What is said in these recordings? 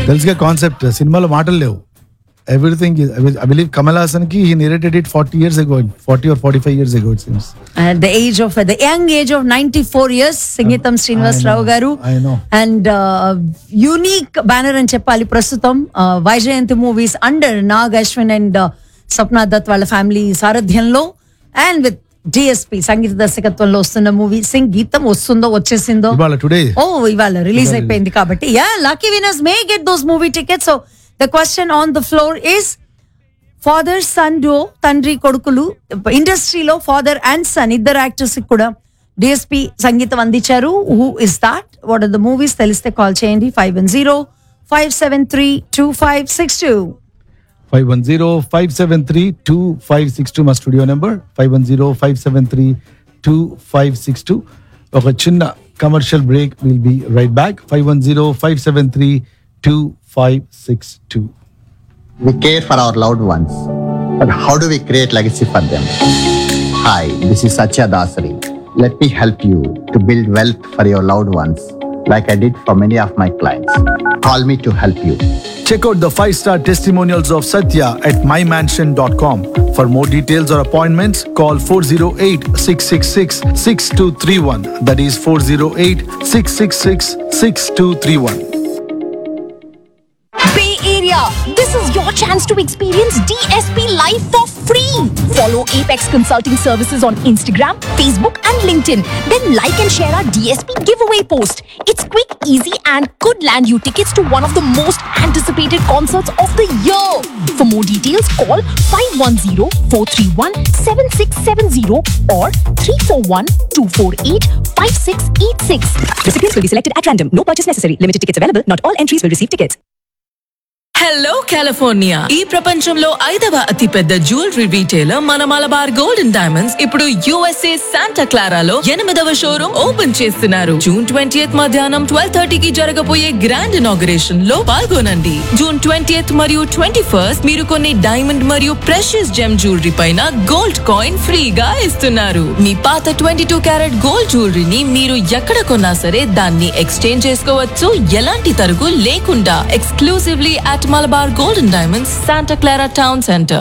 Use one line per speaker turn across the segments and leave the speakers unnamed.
తెలుసుగా కాన్సెప్ట్, సినిమాలో మాటలు లేవు. Everything is, I believe Kamal Haasan ki he narrated it 40 years ago, 40 or 45 years ago it seems.
At the young age of 94 years, Sangeetam Srinivas Rao garu.
I know.
And unique banner and cheppali prastutam Vaijayanti movies under Nag Ashwin and Sapna Dutt వాళ్ళ family సారథ్యంలో and with DSP సంగీత దర్శకత్వంలో వస్తున్న movie సంగీతం వస్తుందో వచ్చేసిందో
ఇవాళ today
ఇవాళ release అయిపోయింది కాబట్టి lucky winners may get those movie tickets. So the question on the floor is father son duo, tandri kodukulu, ఇండస్ట్రీలో ఫాదర్ అండ్ సన్ ఇద్దరు యాక్టర్స్ కూడా డిఎస్పి సంగీతం అందించారు. who is that? what are the movies? తెలిస్తే call చేయండి 510-573-2562.
510-573-2562 మా studio number 510-573-2562. ఒక చిన్న commercial break, will be right back. 510-573-2562.
We care for our loved ones, but how do we create legacy for them? Hi, this is Satya Dasari. Let me help you to build wealth for your loved ones, like I did for many of my clients. Call me to help you.
Check out the 5-star testimonials of Satya at mymansion.com. For more details or appointments, call 408-666-6231. That is 408-666-6231.
Bay Area, this is your chance to experience DSP live for free. Follow Apex Consulting Services on Instagram, Facebook and LinkedIn. Then like and share our DSP giveaway post. It's quick, easy and could land you tickets to one of the most anticipated concerts of the year. For more details, call 510-431-7670 or 341-248-5686.
Recipients will be selected at random. No purchase necessary. Limited tickets available. Not all entries will receive tickets.
Hello California, ఈ ప్రపంచంలో 5వ అతిపెద్ద jewellery retailer మన Malabar gold and diamonds ఇప్పుడు USA Santa క్లారాలో 8వ showroom open చేస్తున్నారు. June 20th మధ్యాహ్నం 12:30కి జరగబోయే గ్రాండ్ ఇనాగరేషన్ లో పాల్గొనండి. జూన్ 20th మరియు 21st మీరు కొన్ని డైమండ్ మరియు ప్రెషియస్ జెమ్ జ్యువెలరీ పైన గోల్డ్ కాయిన్ ఫ్రీగా ఇస్తున్నారు. మీ పాత 22 క్యారెట్ గోల్డ్ జ్యువెలరీని మీరు ఎక్కడ కొన్నా సరే దాన్ని ఎక్స్చేంజ్ చేసుకోవచ్చు, ఎలాంటి తరుగు లేకుండా. Exclusively at Malabar Golden Diamonds, Santa Clara Town Center.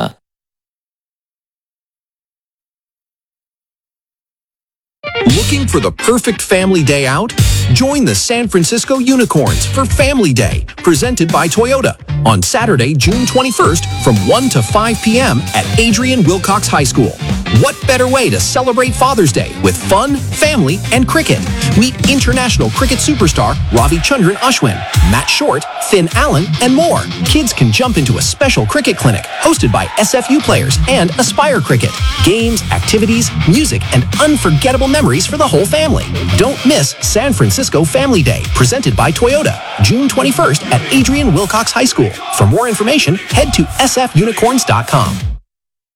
Looking for the perfect family day out? Join the San Francisco Unicorns for Family Day, presented by Toyota, on Saturday, June 21st from 1 to 5 p.m. at Adrian Wilcox High School. What better way to celebrate Father's Day with fun, family, and cricket? Meet international cricket superstar Ravi Chandran Ashwin, Matt Short, Finn Allen, and more. Kids can jump into a special cricket clinic hosted by SFU players and Aspire Cricket. Games, activities, music, and unforgettable memories for the whole family. Don't miss San Francisco Family Day, presented by Toyota, June 21st at Adrian Wilcox High School. For more information, head to sfunicorns.com.